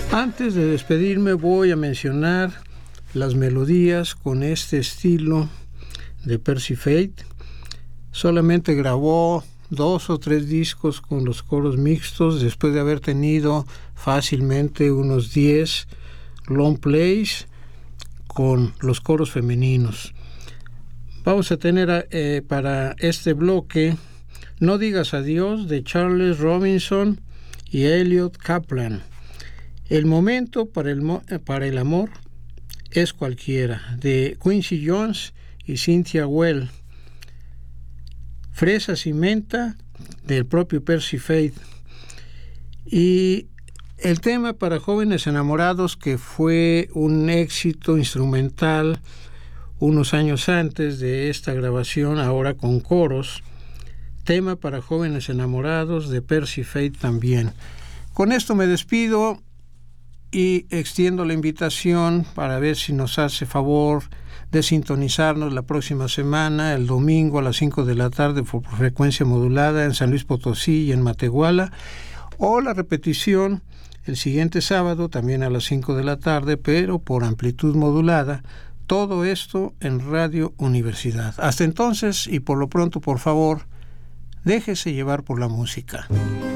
Antes de despedirme voy a mencionar las melodías con este estilo de Percy Faith. Solamente grabó 2 o 3 discos con los coros mixtos después de haber tenido fácilmente unos 10 long plays con los coros femeninos. Vamos a tener para este bloque No digas adiós de Charles Robinson y Elliot Kaplan. El momento para el amor es cualquiera de Quincy Jones y Cynthia Well. Fresas y menta del propio Percy Faith. Y el tema para jóvenes enamorados, que fue un éxito instrumental unos años antes de esta grabación, ahora con coros. Tema para jóvenes enamorados de Percy Faith también. Con esto me despido y extiendo la invitación para ver si nos hace favor de sintonizarnos la próxima semana, el domingo a las 5 de la tarde por frecuencia modulada en San Luis Potosí y en Matehuala, o la repetición el siguiente sábado también a las 5 de la tarde, pero por amplitud modulada. Todo esto en Radio Universidad. Hasta entonces y por lo pronto, por favor, déjese llevar por la música.